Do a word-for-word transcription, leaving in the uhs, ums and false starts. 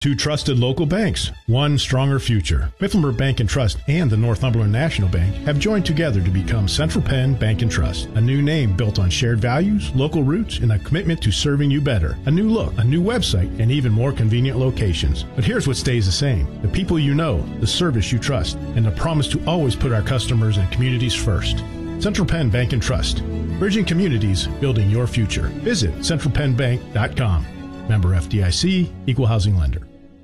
Two trusted local banks, one stronger future. Mifflinburg Bank and Trust and the Northumberland National Bank have joined together to become Central Penn Bank and Trust, a new name built on shared values, local roots, and a commitment to serving you better. A new look, a new website, and even more convenient locations. But here's what stays the same: the people you know, the service you trust, and the promise to always put our customers and communities first. Central Penn Bank and Trust, bridging communities, building your future. Visit central penn bank dot com. Member F D I C, Equal Housing Lender.